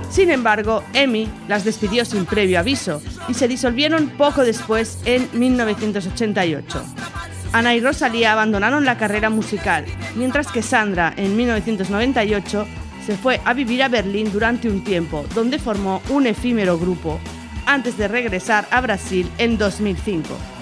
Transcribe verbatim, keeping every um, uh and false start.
Sin embargo, EMI las despidió sin previo aviso y se disolvieron poco después, en mil novecientos ochenta y ocho. Ana y Rosalía abandonaron la carrera musical, mientras que Sandra, en mil novecientos noventa y ocho, se fue a vivir a Berlín durante un tiempo, donde formó un efímero grupo, antes de regresar a Brasil en dos mil cinco.